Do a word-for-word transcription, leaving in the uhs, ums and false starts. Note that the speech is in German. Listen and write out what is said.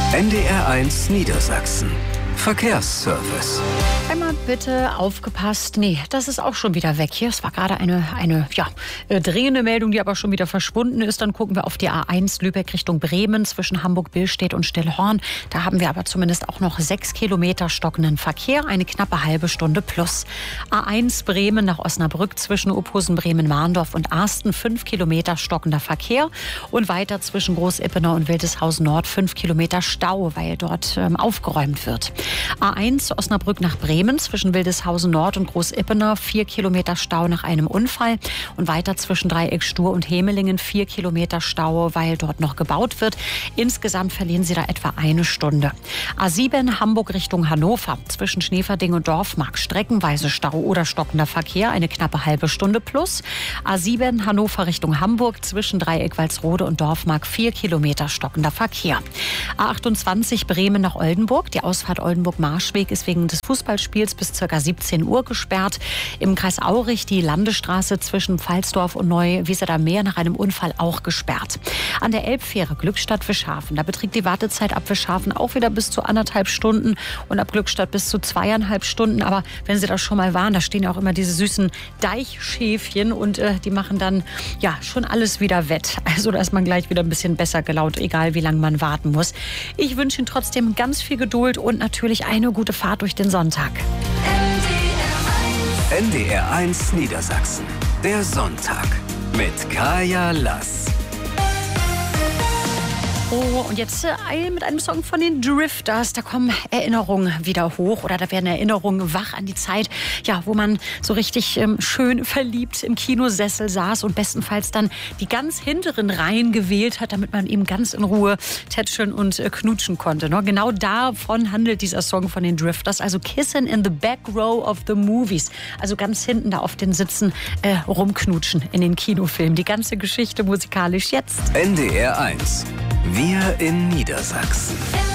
N D R eins Niedersachsen. Verkehrsservice. Einmal bitte aufgepasst. Nee, das ist auch schon wieder weg hier. Es war gerade eine, eine ja, äh, dringende Meldung, die aber schon wieder verschwunden ist. Dann gucken wir auf die A eins Lübeck Richtung Bremen zwischen Hamburg-Billstedt und Stillhorn. Da haben wir aber zumindest auch noch sechs Kilometer stockenden Verkehr. Eine knappe halbe Stunde plus. A eins Bremen nach Osnabrück zwischen Uphusen, Bremen-Mahndorf und Arsten. Fünf Kilometer stockender Verkehr. Und weiter zwischen Großippenau und Wildeshausen Nord. Fünf Kilometer Stau, weil dort ähm, aufgeräumt wird. A eins Osnabrück nach Bremen zwischen Wildeshausen Nord und Großippenau, vier Kilometer Stau nach einem Unfall und weiter zwischen Dreieck Stur und Hemelingen vier Kilometer Stau, weil dort noch gebaut wird. Insgesamt verlieren Sie da etwa eine Stunde. A sieben Hamburg Richtung Hannover zwischen Schneeverding und Dorfmark streckenweise Stau oder stockender Verkehr, eine knappe halbe Stunde plus. A sieben Hannover Richtung Hamburg zwischen Dreieck Walsrode und Dorfmark vier Kilometer stockender Verkehr. A achtundzwanzig Bremen nach Oldenburg, die Ausfahrt Oldenburg-Marschweg ist wegen des Fußballspiels bis ca. siebzehn Uhr gesperrt. Im Kreis Aurich die Landesstraße zwischen Pfalzdorf und Neu-Weseler Meer nach einem Unfall auch gesperrt. An der Elbfähre Glückstadt-Wischhafen, da beträgt die Wartezeit ab Wischhafen auch wieder bis zu anderthalb Stunden und ab Glückstadt bis zu zweieinhalb Stunden. Aber wenn Sie da schon mal waren, da stehen ja auch immer diese süßen Deichschäfchen und äh, die machen dann ja schon alles wieder wett. Also da ist man gleich wieder ein bisschen besser gelaunt, egal wie lange man warten muss. Ich wünsche Ihnen trotzdem ganz viel Geduld und natürlich eine gute Fahrt durch den Sonntag. N D R eins Niedersachsen. Der Sonntag mit Kaya Lass. Oh, und jetzt äh, mit einem Song von den Drifters. Da kommen Erinnerungen wieder hoch oder da werden Erinnerungen wach an die Zeit, ja, wo man so richtig ähm, schön verliebt im Kinosessel saß und bestenfalls dann die ganz hinteren Reihen gewählt hat, damit man eben ganz in Ruhe tätscheln und äh, knutschen konnte. Ne? Genau davon handelt dieser Song von den Drifters. Also Kissing in the Back Row of the Movies. Also ganz hinten da auf den Sitzen äh, rumknutschen in den Kinofilmen. Die ganze Geschichte musikalisch jetzt. N D R eins. Wir in Niedersachsen.